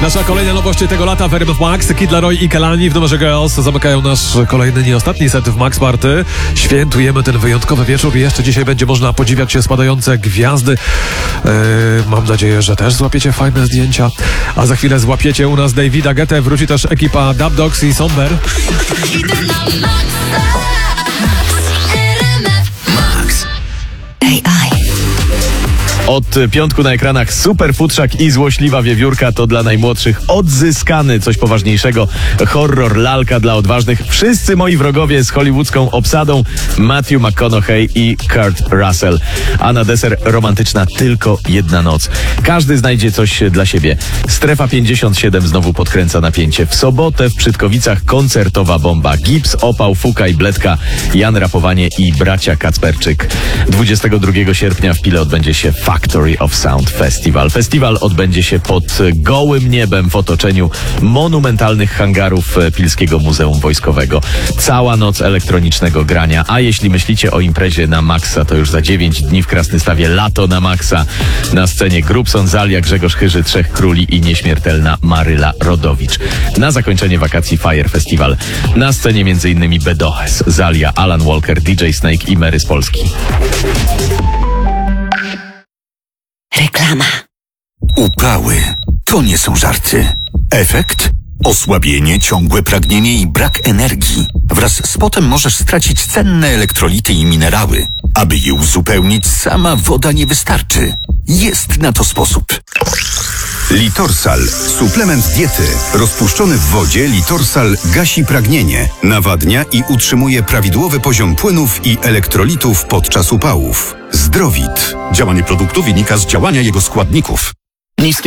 Nasza kolejna nowość tego lata w RMF Max. Kid Laroi i Kelani w numerze Girls zamykają nasz kolejny, nie ostatni set w Max Party. Świętujemy ten wyjątkowy wieczór i jeszcze dzisiaj będzie można podziwiać się spadające gwiazdy. Mam nadzieję, że też złapiecie fajne zdjęcia. A za chwilę złapiecie u nas Davida Guettę. Wróci też ekipa Dub Dogs i Somber. Od piątku na ekranach Super Futrzak i Złośliwa Wiewiórka to dla najmłodszych odzyskany coś poważniejszego. Horror lalka dla odważnych. Wszyscy moi wrogowie z hollywoodzką obsadą Matthew McConaughey i Kurt Russell. A na deser romantyczna tylko jedna noc. Każdy znajdzie coś dla siebie. Strefa 57 znowu podkręca napięcie. W sobotę w Przytkowicach koncertowa bomba. Gips, Opał, Fuka i Bledka, Jan Rapowanie i bracia Kacperczyk. 22 sierpnia w Pile odbędzie się Factory of Sound Festival. Festiwal odbędzie się pod gołym niebem w otoczeniu monumentalnych hangarów Pilskiego Muzeum Wojskowego. Cała noc elektronicznego grania, a jeśli myślicie o imprezie na maksa, to już za 9 dni w Krasnystawie lato na maksa. Na scenie Grubson, Zalia, Grzegorz Chyży, Trzech Króli i nieśmiertelna Maryla Rodowicz. Na zakończenie wakacji Fire Festival. Na scenie m.in. Bedohes, Zalia, Alan Walker, DJ Snake i Mary z Polski. Reklama. Upały to nie są żarty. Efekt? Osłabienie, ciągłe pragnienie i brak energii. Wraz z potem możesz stracić cenne elektrolity i minerały. Aby je uzupełnić, sama woda nie wystarczy. Jest na to sposób. Litorsal. Suplement diety. Rozpuszczony w wodzie Litorsal gasi pragnienie, nawadnia i utrzymuje prawidłowy poziom płynów i elektrolitów podczas upałów. Zdrowit. Działanie produktu wynika z działania jego składników.